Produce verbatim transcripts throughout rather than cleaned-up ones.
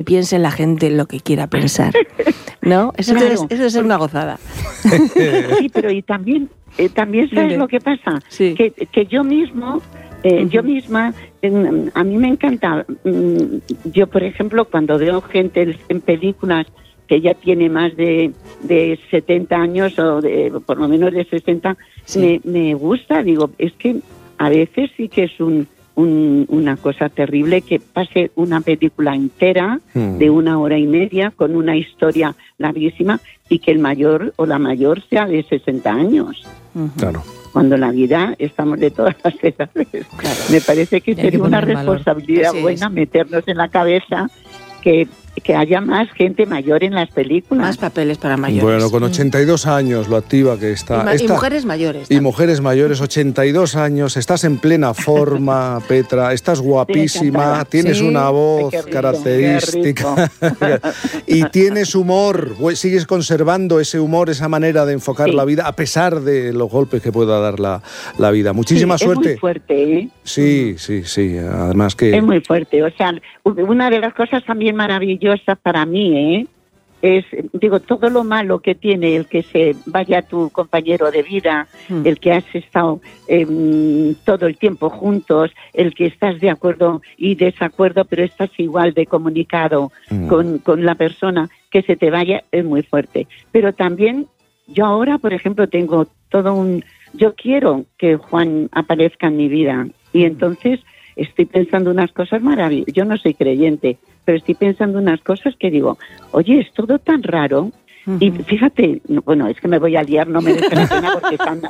piense la gente lo que quiera pensar, ¿no? Eso, Claro. es, eso es una gozada. Sí, pero y también, eh, también sabes Dime. lo que pasa, Sí. que, que yo mismo, eh, Ujú. yo misma, en- a mí me encanta, mm, yo por ejemplo cuando veo gente en películas que ya tiene más de, de setenta años o de, por lo menos de sesenta, Sí. me, me gusta, digo, es que a veces sí que es un, un- una cosa terrible que pase una película entera Mm. de una hora y media con una historia larguísima y que el mayor o la mayor sea de sesenta años. Ujú. Claro. Cuando en la vida estamos de todas las edades. Me parece que Hay que sería una poner en valor. responsabilidad Así es. buena meternos en la cabeza que, que haya más gente mayor en las películas. Más papeles para mayores. Bueno, con ochenta y dos años, lo activa que y, está. ma- y Esta- mujeres mayores. Y también. mujeres mayores, ochenta y dos años, estás en plena forma, Petra, estás guapísima, encantada. tienes Sí. una voz Ay, qué rico, característica y tienes humor, pues, sigues conservando ese humor, esa manera de enfocar Sí. la vida a pesar de los golpes que pueda dar la, la vida. Muchísima Sí, suerte. Es muy fuerte, ¿eh? Sí, sí, sí, además que... Es muy fuerte. O sea, una de las cosas también maravillosas para mí, ¿eh? Es, digo, todo lo malo que tiene el que se vaya tu compañero de vida, Mm. el que has estado eh, todo el tiempo juntos, el que estás de acuerdo y desacuerdo, pero estás igual de comunicado Mm. con, con la persona, que se te vaya es muy fuerte. Pero también yo ahora, por ejemplo, tengo todo un... Yo quiero que Juan aparezca en mi vida y entonces estoy pensando unas cosas maravillosas. Yo no soy creyente, pero estoy pensando unas cosas que digo, oye, es todo tan raro. Y fíjate, no, bueno, es que me voy a liar, no me deja la pena porque están...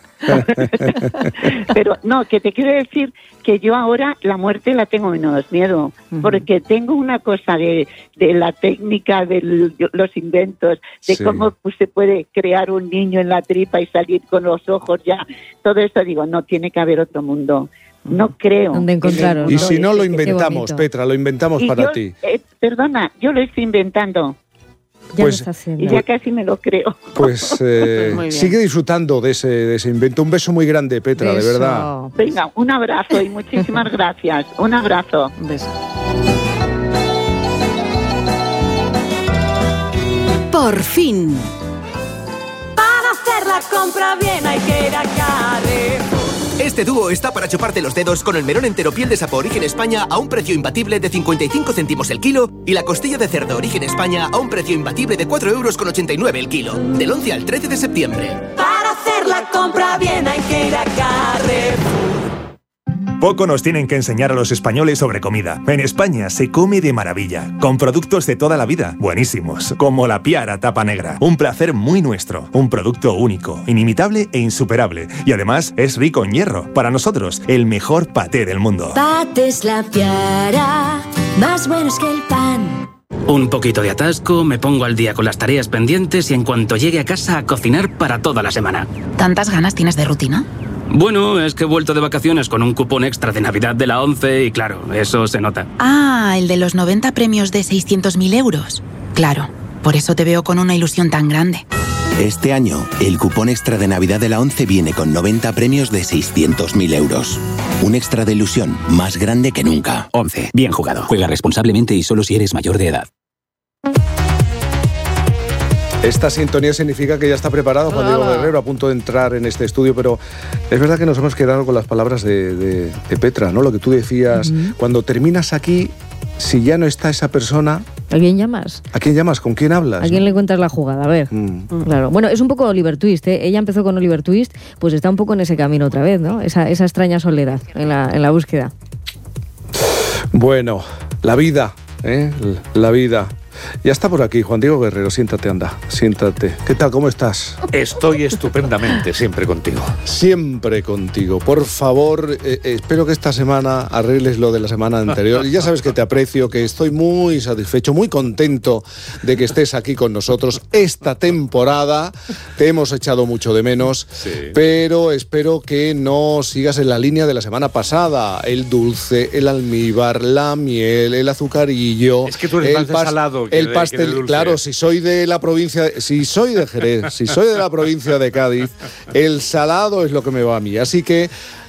Pero no, que te quiero decir que yo ahora la muerte la tengo menos miedo, Ujú. porque tengo una cosa de, de la técnica, de los inventos, de Sí. cómo pues, se puede crear un niño en la tripa y salir con los ojos ya. Todo eso digo, no, tiene que haber otro mundo. No creo. ¿Dónde encontraros, Y no? si no, lo Qué inventamos, bonito. Petra, lo inventamos Y para yo, ti. eh, perdona, yo lo estoy inventando Ya Pues- lo está haciendo. y ya casi me lo creo. Pues eh, Pues muy bien. sigue disfrutando de ese, de ese invento. Un beso muy grande, Petra, de Beso. verdad. Venga, un abrazo y muchísimas gracias. Un abrazo. Un beso. Por fin. Para hacer la compra bien hay que ir a Carrefour. Este dúo está para chuparte los dedos con el melón entero piel de sapo Origen España a un precio imbatible de cincuenta y cinco céntimos el kilo y la costilla de cerdo Origen España a un precio imbatible de cuatro euros con ochenta y nueve el kilo. Del once al trece de septiembre. Para hacer la compra bien hay que ir a Carrefour. Poco nos tienen que enseñar a los españoles sobre comida. En España se come de maravilla, con productos de toda la vida, buenísimos, como la Piara Tapa Negra. Un placer muy nuestro, un producto único, inimitable e insuperable. Y además es rico en hierro. Para nosotros, el mejor paté del mundo. Pates La Piara, más buenos que el pan. Un poquito de atasco, me pongo al día con las tareas pendientes y en cuanto llegue a casa a cocinar para toda la semana. ¿Tantas ganas tienes de rutina? Bueno, es que he vuelto de vacaciones con un cupón extra de Navidad de la ONCE y claro, eso se nota. Ah, el de los noventa premios de seiscientos mil euros. Claro, por eso te veo con una ilusión tan grande. Este año, el cupón extra de Navidad de la ONCE viene con noventa premios de seiscientos mil euros. Un extra de ilusión más grande que nunca. ONCE. Bien jugado. Juega responsablemente y solo si eres mayor de edad. Esta sintonía significa que ya está preparado Juan Diego Guerrero, a punto de entrar en este estudio, pero es verdad que nos hemos quedado con las palabras de, de, de Petra, ¿no? Lo que tú decías, Ujú. cuando terminas aquí, si ya no está esa persona, ¿A quién llamas? ¿a quién llamas? ¿Con quién hablas? ¿A quién le cuentas la jugada? A ver. Mm. Claro. Bueno, es un poco Oliver Twist, ¿eh? Ella empezó con Oliver Twist, pues está un poco en ese camino otra vez, ¿no? Esa, esa extraña soledad en la, en la búsqueda. Bueno, la vida, ¿eh? La vida. Ya está por aquí, Juan Diego Guerrero, siéntate, anda, siéntate. ¿Qué tal, cómo estás? Estoy estupendamente, siempre contigo. Siempre contigo. Por favor, eh, eh, espero que esta semana arregles lo de la semana anterior. Y ya sabes que te aprecio, que estoy muy satisfecho, muy contento de que estés aquí con nosotros esta temporada. Te hemos echado mucho de menos, Sí. pero espero que no sigas en la línea de la semana pasada. El dulce, el almíbar, la miel, el azucarillo. Es que tú eres el más de pas- salado que el de- que de pastel, dulce. claro, si soy de la provincia, si soy de Jerez, si soy de la provincia de Cádiz, el salado es lo que me va a mí. Así que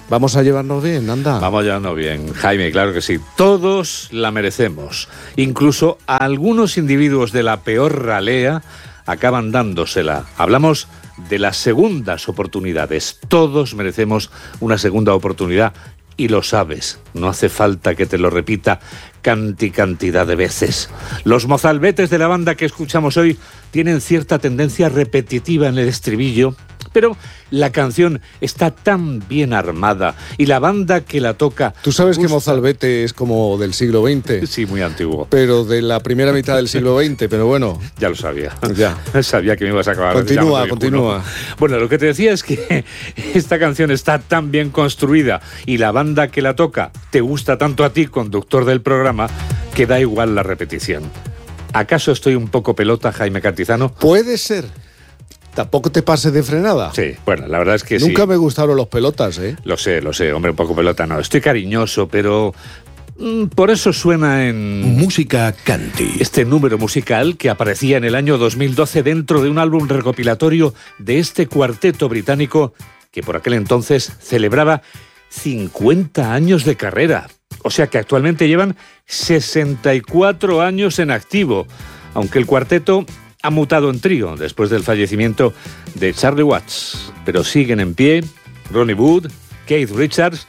Vamos a llevarnos bien, anda. Vamos a llevarnos bien, Jaime, claro que sí. Todos la merecemos. Incluso algunos individuos de la peor ralea acaban dándosela. Hablamos de las segundas oportunidades. Todos merecemos una segunda oportunidad y lo sabes. No hace falta que te lo repita canti cantidad de veces. Los mozalbetes de la banda que escuchamos hoy tienen cierta tendencia repetitiva en el estribillo, pero la canción está tan bien armada y la banda que la toca... Tú sabes gusta. que Mozalbete es como del siglo veinte. Sí, muy antiguo. Pero de la primera mitad del siglo veinte, pero bueno. Ya lo sabía. Ya. Sabía que me ibas a acabar. Continúa, continúa. Bueno, lo que te decía es que esta canción está tan bien construida y la banda que la toca te gusta tanto a ti, conductor del programa, que da igual la repetición. ¿Acaso estoy un poco pelota, Jaime Cantizano? Puede ser. Tampoco te pases de frenada. Sí, bueno, la verdad es que Nunca sí. me gustaron los pelotas, ¿eh? Lo sé, lo sé, hombre, un poco pelota no. Estoy cariñoso, pero... mm, por eso suena en... Música Canti. Este número musical que aparecía en el año dos mil doce dentro de un álbum recopilatorio de este cuarteto británico que por aquel entonces celebraba cincuenta años de carrera. O sea que actualmente llevan sesenta y cuatro años en activo, aunque el cuarteto ha mutado en trío después del fallecimiento de Charlie Watts, pero siguen en pie Ronnie Wood, Keith Richards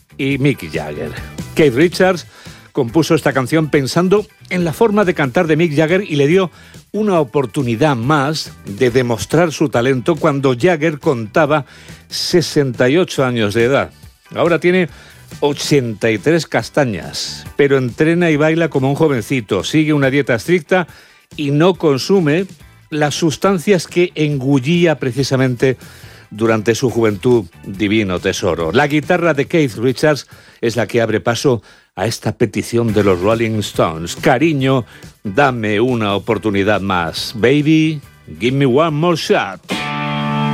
y Mick Jagger. Keith Richards compuso esta canción pensando en la forma de cantar de Mick Jagger y le dio una oportunidad más de demostrar su talento cuando Jagger contaba sesenta y ocho años de edad. Ahora tiene ochenta y tres castañas, pero entrena y baila como un jovencito, sigue una dieta estricta y no consume las sustancias que engullía precisamente durante su juventud, divino tesoro. La guitarra de Keith Richards es la que abre paso a esta petición de los Rolling Stones. Cariño, dame una oportunidad más. Baby, give me one more shot.